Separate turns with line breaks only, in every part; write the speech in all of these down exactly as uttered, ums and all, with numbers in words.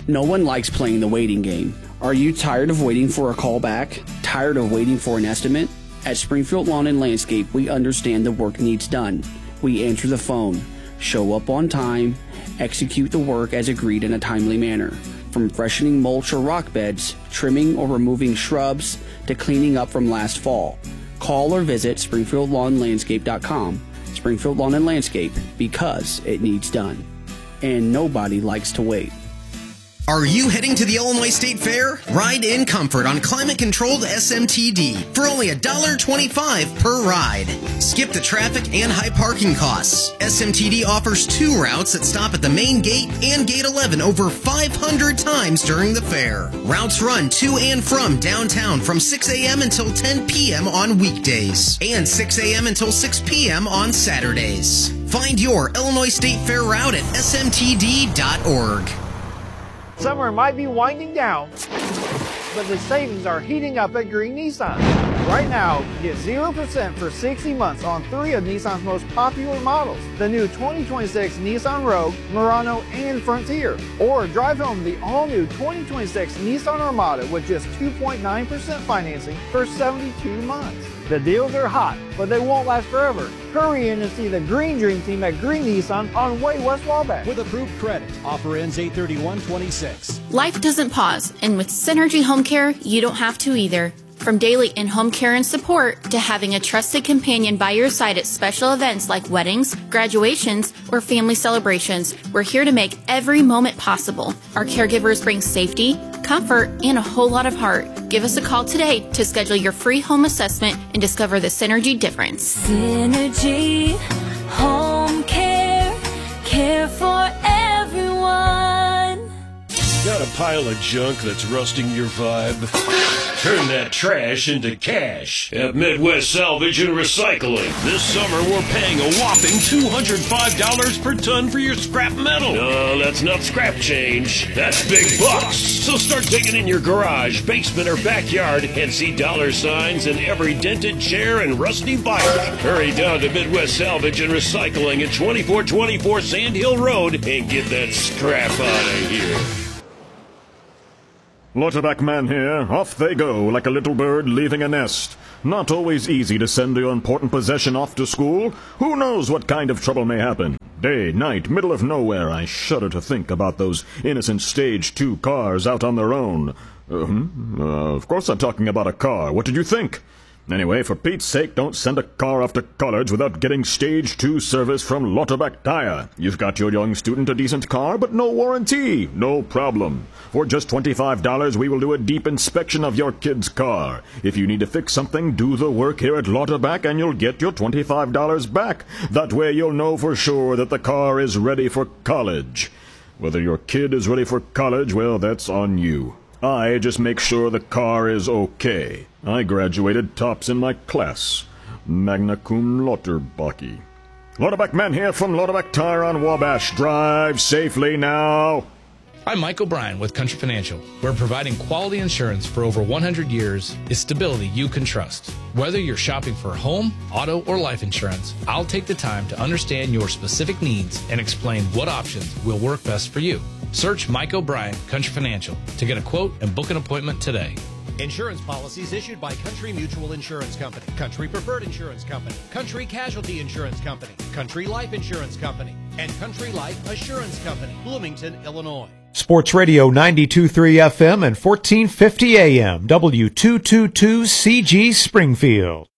No one likes playing the waiting game. Are you tired of waiting for a call back? Tired of waiting for an estimate? At Springfield Lawn and Landscape, we understand the work needs done. We answer the phone, show up on time, execute the work as agreed in a timely manner. From freshening mulch or rock beds, trimming or removing shrubs, to cleaning up from last fall. Call or visit springfield lawn landscape dot com. Springfield Lawn and Landscape, because it needs done. And nobody likes to wait.
Are you heading to the Illinois State Fair? Ride in comfort on climate-controlled S M T D for only one dollar and twenty-five cents per ride. Skip the traffic and high parking costs. S M T D offers two routes that stop at the main gate and gate eleven over five hundred times during the fair. Routes run to and from downtown from six a.m. until ten p.m. on weekdays and six a.m. until six p.m. on Saturdays. Find your Illinois State Fair route at S M T D dot org.
Summer might be winding down, but the savings are heating up at Green Nissan. Right now, get zero percent for sixty months on three of Nissan's most popular models. The new twenty twenty-six Nissan Rogue, Murano, and Frontier. Or drive home the all-new twenty twenty-six Nissan Armada with just two point nine percent financing for seventy-two months. The deals are hot, but they won't last forever. Hurry in and see the Green Dream Team at Green Nissan on Way West Wabash.
With approved credit. Offer ends eight thirty-one twenty-six.
Life doesn't pause, and with Synergy Home Care, you don't have to either. From daily in-home care and support to having a trusted companion by your side at special events like weddings, graduations, or family celebrations, we're here to make every moment possible. Our caregivers bring safety, comfort, and a whole lot of heart. Give us a call today to schedule your free home assessment and discover the Synergy difference.
Synergy Home Care, care for everyone.
Got a pile of junk that's rusting your vibe? Turn that trash into cash at Midwest Salvage and Recycling. This summer, we're paying a whopping two hundred five dollars per ton for your scrap metal. No, that's not scrap change. That's big bucks. So start digging in your garage, basement, or backyard and see dollar signs in every dented chair and rusty bike. Hurry down to Midwest Salvage and Recycling at twenty-four twenty-four Sand Hill Road and get that scrap out of here.
Lauterbach man here. Off they go, like a little bird leaving a nest. Not always easy to send your important possession off to school. Who knows what kind of trouble may happen? Day, night, middle of nowhere, I shudder to think about those innocent Stage two cars out on their own. Uh, uh, of course I'm talking about a car. What did you think? Anyway, for Pete's sake, don't send a car off to college without getting Stage two service from Lauterbach Tire. You've got your young student a decent car, but no warranty. No problem. For just twenty-five dollars, we will do a deep inspection of your kid's car. If you need to fix something, do the work here at Lauterbach and you'll get your twenty-five dollars back. That way you'll know for sure that the car is ready for college. Whether your kid is ready for college, well, that's on you. I just make sure the car is okay. I graduated tops in my class. Magna cum Lauterbach. Lauterbach man here from Lauterbach Tire on Wabash. Drive safely now.
I'm Mike O'Brien with Country Financial. We're providing quality insurance for over one hundred years. It's stability you can trust. Whether you're shopping for home, auto, or life insurance, I'll take the time to understand your specific needs and explain what options will work best for you. Search Mike O'Brien, Country Financial, to get a quote and book an appointment today.
Insurance policies issued by Country Mutual Insurance Company, Country Preferred Insurance Company, Country Casualty Insurance Company, Country Life Insurance Company, and Country Life Assurance Company, Bloomington, Illinois.
Sports Radio ninety-two point three F M and fourteen fifty A M, W two twenty-two C G Springfield.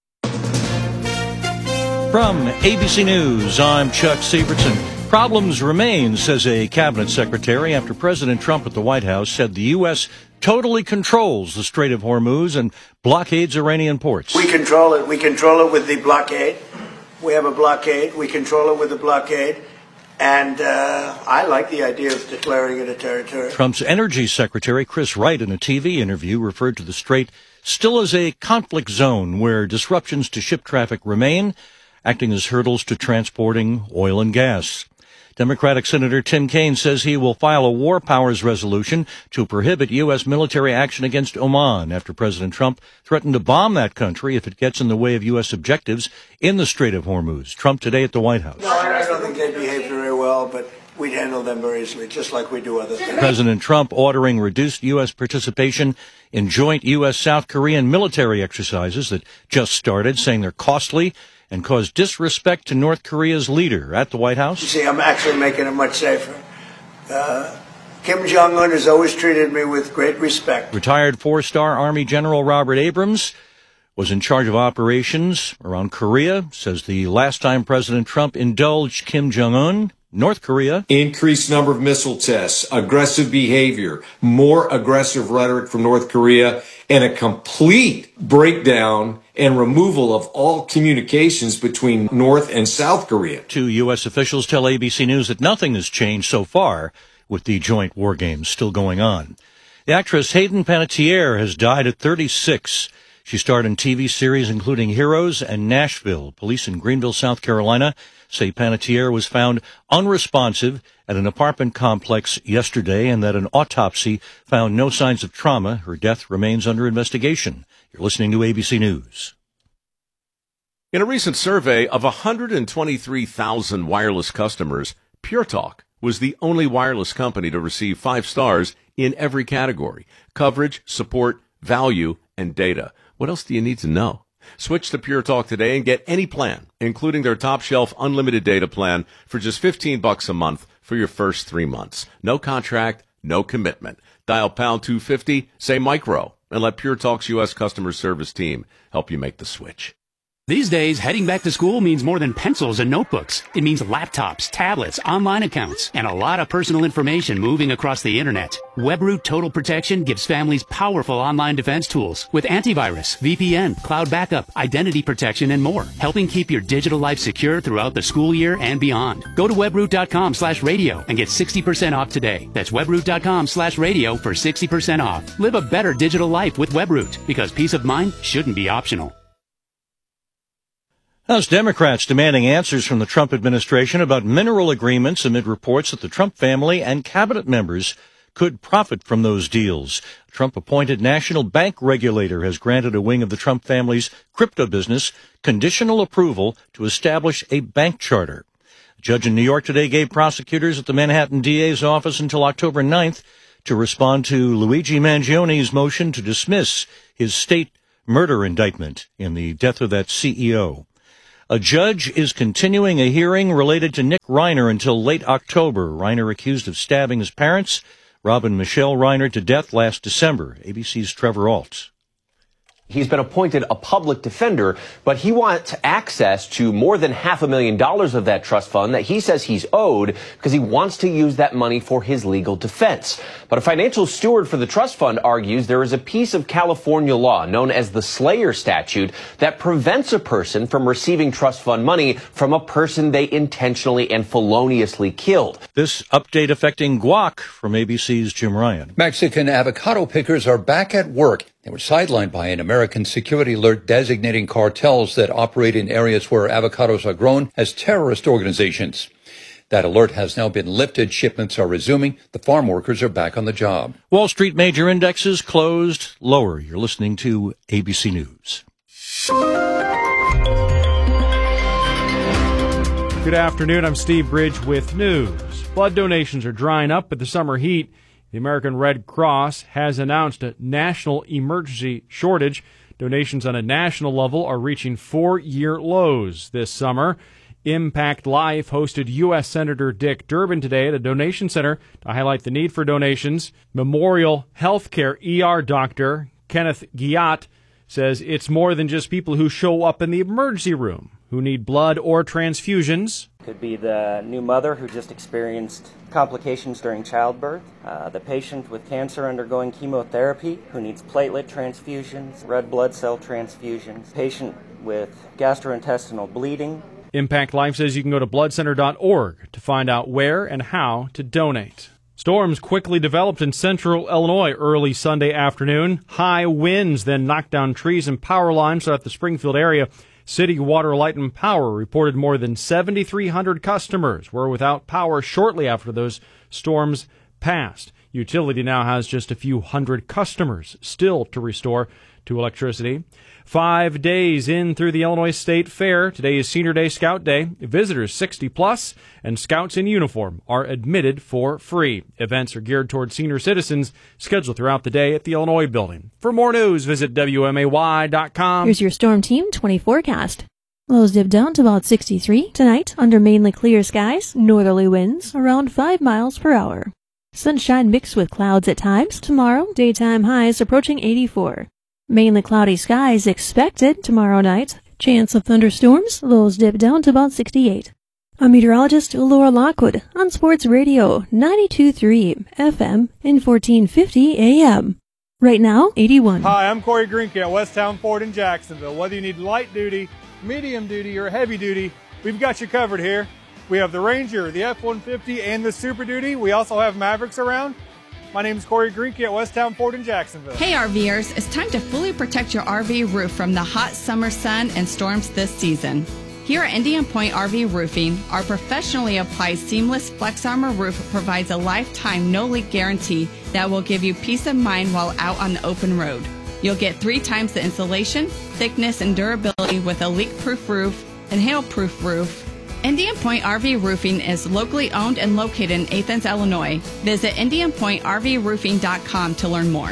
From A B C News, I'm Chuck Sievertson. Problems remain, says a cabinet secretary, after President Trump at the White House said the U S totally controls the Strait of Hormuz and blockades Iranian ports.
We control it. We control it with the blockade. We have a blockade. We control it with the blockade. And uh, I like the idea of declaring it a territory.
Trump's energy secretary, Chris Wright, in a T V interview, referred to the strait still as a conflict zone where disruptions to ship traffic remain, acting as hurdles to transporting oil and gas. Democratic Senator Tim Kaine says he will file a war powers resolution to prohibit U S military action against Oman after President Trump threatened to bomb that country if it gets in the way of U S objectives in the Strait of Hormuz. Trump today at the White House.
No, I don't think they behave very well, but we'd handle them very easily, just like we do other things.
President Trump ordering reduced U S participation in joint U S South Korean military exercises that just started, saying they're costly and cause disrespect to North Korea's leader. At the White House,
You see, I'm actually making it much safer. Uh, Kim Jong-un has always treated me with great respect.
Retired four-star Army General Robert Abrams was in charge of operations around Korea, says the last time President Trump indulged Kim Jong-un, North Korea.
Increased number of missile tests, aggressive behavior, more aggressive rhetoric from North Korea, and a complete breakdown and removal of all communications between North and South Korea.
Two U S officials tell A B C News that nothing has changed so far with the joint war games still going on. The actress Hayden Panettiere has died at thirty-six. She starred in T V series including Heroes and Nashville. Police in Greenville, South Carolina, say Panettiere was found unresponsive at an apartment complex yesterday and that an autopsy found no signs of trauma. Her death remains under investigation. You're listening to A B C News.
In a recent survey of one hundred twenty-three thousand wireless customers, Pure Talk was the only wireless company to receive five stars in every category: coverage, support, value, and data. What else do you need to know? Switch to Pure Talk today and get any plan, including their top shelf unlimited data plan, for just fifteen bucks a month for your first three months. No contract, no commitment. Dial pound two fifty, say micro, and let Pure Talk's U S customer service team help you make the switch.
These days, heading back to school means more than pencils and notebooks. It means laptops, tablets, online accounts, and a lot of personal information moving across the internet. WebRoot Total Protection gives families powerful online defense tools with antivirus, V P N, cloud backup, identity protection, and more, helping keep your digital life secure throughout the school year and beyond. Go to webroot.com slash radio and get sixty percent off today. That's webroot.com slash radio for sixty percent off. Live a better digital life with WebRoot, because peace of mind shouldn't be optional.
House Democrats demanding answers from the Trump administration about mineral agreements amid reports that the Trump family and cabinet members could profit from those deals. A Trump-appointed national bank regulator has granted a wing of the Trump family's crypto business conditional approval to establish a bank charter. A judge in New York today gave prosecutors at the Manhattan D A's office until October ninth to respond to Luigi Mangione's motion to dismiss his state murder indictment in the death of that C E O. A judge is continuing a hearing related to Nick Reiner until late October. Reiner accused of stabbing his parents, Rob and Michelle Reiner, to death last December. A B C's Trevor Ault.
He's been appointed a public defender, but he wants access to more than half a million dollars of that trust fund that he says he's owed because he wants to use that money for his legal defense. But a financial steward for the trust fund argues there is a piece of California law known as the Slayer statute that prevents a person from receiving trust fund money from a person they intentionally and feloniously killed.
This update affecting guac from A B C's Jim Ryan.
Mexican avocado pickers are back at work. They were sidelined by an American security alert designating cartels that operate in areas where avocados are grown as terrorist organizations. That alert has now been lifted. Shipments are resuming. The farm workers are back on the job.
Wall Street major indexes closed lower. You're listening to A B C News.
Good afternoon. I'm Steve Bridge with news. Blood donations are drying up with the summer heat. The American Red Cross has announced a national emergency shortage. Donations on a national level are reaching four-year lows this summer. Impact Life hosted U S Senator Dick Durbin today at a donation center to highlight the need for donations. Memorial Healthcare E R doctor Kenneth Giat says it's more than just people who show up in the emergency room who need blood or transfusions.
Could be the new mother who just experienced complications during childbirth, uh, the patient with cancer undergoing chemotherapy who needs platelet transfusions, red blood cell transfusions, patient with gastrointestinal bleeding.
Impact Life says you can go to blood center dot org to find out where and how to donate. Storms quickly developed in central Illinois early Sunday afternoon. High winds then knocked down trees and power lines throughout the Springfield area. City Water, Light, and Power reported more than seven thousand three hundred customers were without power shortly after those storms passed. Utility now has just a few hundred customers still to restore to electricity. Five days in through the Illinois State Fair. Today is Senior Day Scout Day. Visitors sixty plus and scouts in uniform are admitted for free. Events are geared toward senior citizens, scheduled throughout the day at the Illinois Building. For more news, visit W M A Y dot com.
Here's your Storm Team twenty forecast. Lows dip down to about sixty-three tonight under mainly clear skies. Northerly winds around five miles per hour. Sunshine mixed with clouds at times. Tomorrow, daytime highs approaching eighty-four. Mainly cloudy skies expected tomorrow night. Chance of thunderstorms. Lows dip down to about sixty-eight. I'm meteorologist Laura Lockwood on Sports Radio ninety-two point three F M and fourteen fifty A M. Right now, eighty-one.
Hi, I'm Corey Greenke at Westtown Ford in Jacksonville. Whether you need light duty, medium duty, or heavy duty, we've got you covered here. We have the Ranger, the F one fifty, and the Super Duty. We also have Mavericks around. My name is Corey Greenke at Westtown Ford in Jacksonville.
Hey RVers, it's time to fully protect your R V roof from the hot summer sun and storms this season. Here at Indian Point R V Roofing, our professionally applied seamless Flex Armor roof provides a lifetime no-leak guarantee that will give you peace of mind while out on the open road. You'll get three times the insulation, thickness, and durability with a leak-proof roof and hail-proof roof. Indian Point R V Roofing is locally owned and located in Athens, Illinois. Visit indian point r v roofing dot com to learn more.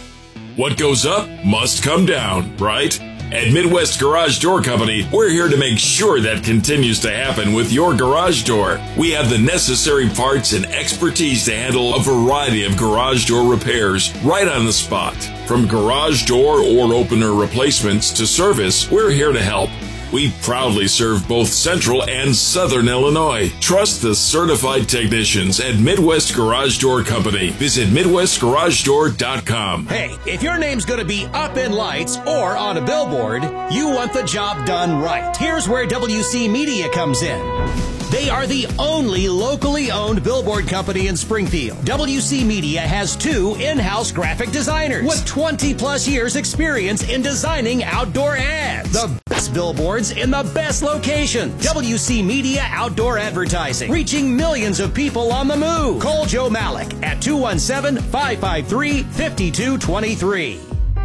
What goes up must come down, right? At Midwest Garage Door Company, we're here to make sure that continues to happen with your garage door. We have the necessary parts and expertise to handle a variety of garage door repairs right on the spot. From garage door or opener replacements to service, we're here to help. We proudly serve both Central and Southern Illinois. Trust the certified technicians at Midwest Garage Door Company. Visit midwest garage door dot com.
Hey, if your name's going to be up in lights or on a billboard, you want the job done right. Here's where W C Media comes in. They are the only locally owned billboard company in Springfield. W C Media has two in-house graphic designers with twenty plus years experience in designing outdoor ads. The best billboards in the best locations. W C Media Outdoor Advertising, reaching millions of people on the move. Call Joe Malik at two one seven, five five three, five two two three.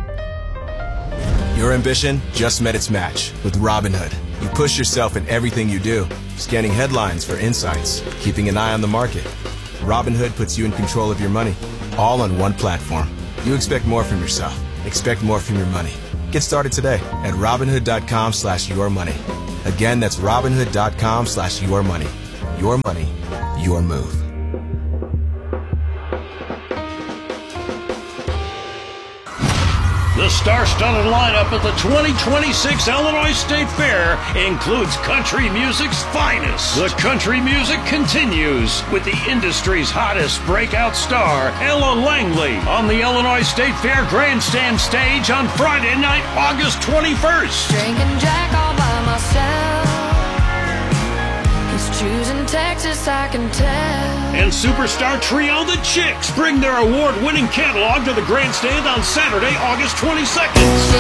Your ambition just met its match with Robinhood. You push yourself in everything you do, scanning headlines for insights, keeping an eye on the market. Robinhood puts you in control of your money, all on one platform. You expect more from yourself. Expect more from your money. Get started today at Robinhood.com slash your money. Again, that's Robinhood.com slash your money. Your money, your move.
The star-studded lineup at the twenty twenty-six Illinois State Fair includes country music's finest. The country music continues with the industry's hottest breakout star, Ella Langley, on the Illinois State Fair grandstand stage on Friday night, August twenty-first.
Drinking Jack all by myself. He's choosing Texas, I can tell.
And superstar trio The Chicks bring their award-winning catalog to the grandstand on Saturday, August twenty-second.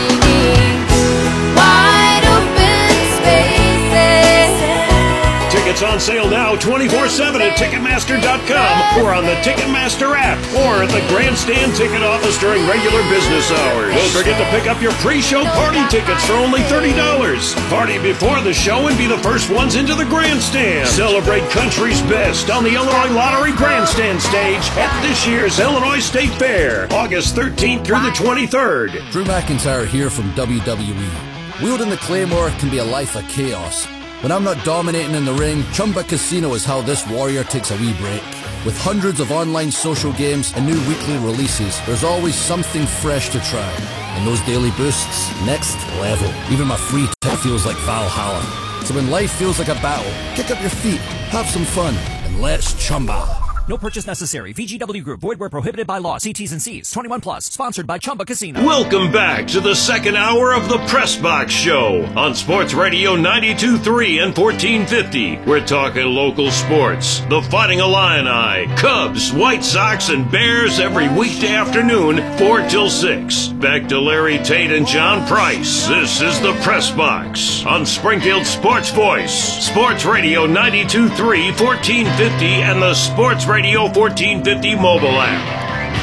Wide open spaces.
Tickets on sale now twenty-four seven at Ticketmaster dot com or on the Ticketmaster app or at the grandstand ticket office during regular business hours. Don't forget to pick up your pre-show party tickets for only thirty dollars. Party before the show and be the first ones into the grandstand. Celebrate country's best on the Illinois Lottery grandstand stage at this year's Illinois State Fair, August thirteenth through the twenty-third.
Drew McIntyre here from W W E. Wielding the Claymore can be a life of chaos. When I'm not dominating in the ring, Chumba Casino is how this warrior takes a wee break. With hundreds of online social games and new weekly releases, there's always something fresh to try. And those daily boosts, next level. Even my free tip feels like Valhalla. So when life feels like a battle, kick up your feet, have some fun, and let's Chumba.
No purchase necessary. V G W Group. Void where prohibited by law. See T's and C's. twenty-one plus. Sponsored by Chumba Casino.
Welcome back to the second hour of the Press Box Show on Sports Radio ninety-two point three and fourteen fifty. We're talking local sports. The Fighting Illini, Cubs, White Sox, and Bears every weekday afternoon, four till six. Back to Larry Tate and John Price. This is the Press Box on Springfield Sports Voice. Sports Radio ninety-two point three, fourteen fifty, and the Sports Radio fourteen fifty mobile app.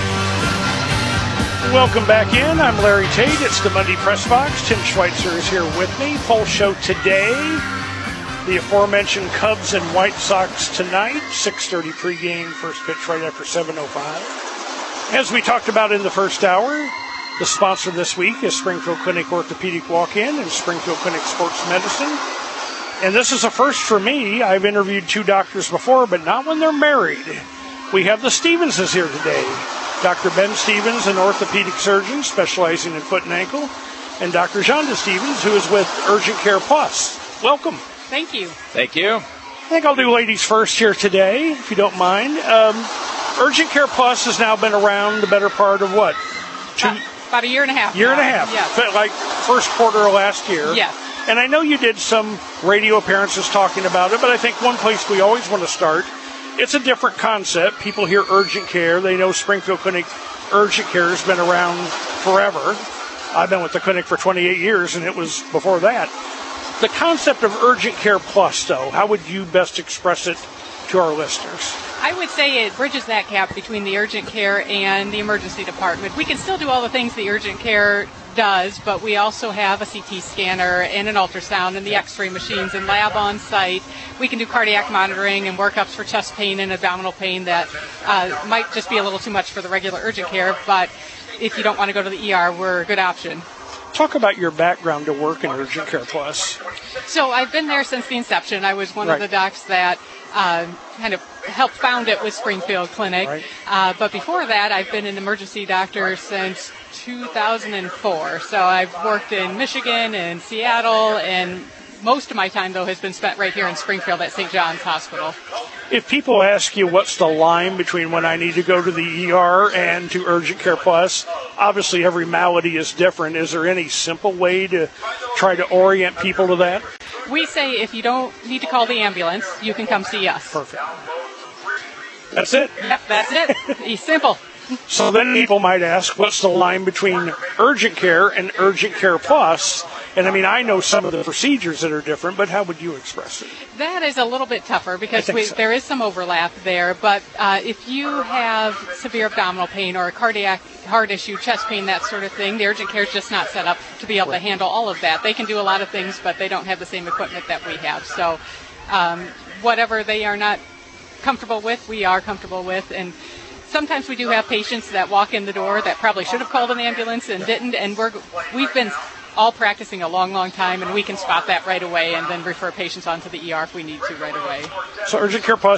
Welcome back in. I'm Larry Tate. It's the Monday Press Box. Tim Schweitzer is here with me. Full show today. The aforementioned Cubs and White Sox tonight. six thirty pregame, first pitch right after seven oh five. As we talked about in the first hour, the sponsor this week is Springfield Clinic Orthopedic Walk-In and Springfield Clinic Sports Medicine. And this is a first for me. I've interviewed two doctors before, but not when they're married. We have the Stevenses here today. Doctor Ben Stevens, an orthopedic surgeon specializing in foot and ankle, and Doctor Jonda Stevens, who is with Urgent Care Plus. Welcome.
Thank you.
Thank you. I think I'll do ladies first here today, if you don't mind. Um, Urgent Care Plus has now been around the better part of what? Two,
uh, about a year and a half.
Year
now.
and a half.
Yes.
Like first quarter of last year.
Yes.
And I know you did some radio appearances talking about it, but I think one place we always want to start, it's a different concept. People hear urgent care. They know Springfield Clinic Urgent Care has been around forever. I've been with the clinic for twenty-eight years, and it was before that. The concept of Urgent Care Plus, though, how would you best express it to our listeners?
I would say it bridges that gap between the urgent care and the emergency department. We can still do all the things the urgent care does, but we also have a C T scanner and an ultrasound and the x-ray machines and lab on site. We can do cardiac monitoring and workups for chest pain and abdominal pain that uh, might just be a little too much for the regular urgent care, but if you don't want to go to the E R, we're a good option.
Talk about your background to work in Urgent Care Plus.
So I've been there since the inception. I was one
right.
of the docs that uh, kind of helped found it with Springfield Clinic.
Right.
Uh, but before that, I've been an emergency doctor since two thousand four. So I've worked in Michigan and Seattle, and most of my time, though, has been spent right here in Springfield at Saint John's Hospital.
If people ask you what's the line between when I need to go to the E R and to Urgent Care Plus, obviously every malady is different. Is there any simple way to try to orient people to that?
We say if you don't need to call the ambulance, you can come see us.
Perfect. That's it?
Yep, that's it. It's simple.
So then people might ask, what's the line between urgent care and Urgent Care Plus? And I mean, I know some of the procedures that are different, but how would you express it?
That is a little bit tougher because we,
so.
there is some overlap there. But uh, if you have severe abdominal pain or a cardiac heart issue, chest pain, that sort of thing, the urgent care is just not set up to be able right. to handle all of that. They can do a lot of things, but they don't have the same equipment that we have. So um, whatever they are not comfortable with, we are comfortable with. And sometimes we do have patients that walk in the door that probably should have called an ambulance and didn't, and we're, we've been all practicing a long, long time, and we can spot that right away and then refer patients on to the E R if we need to right away.
So Urgent Care Plus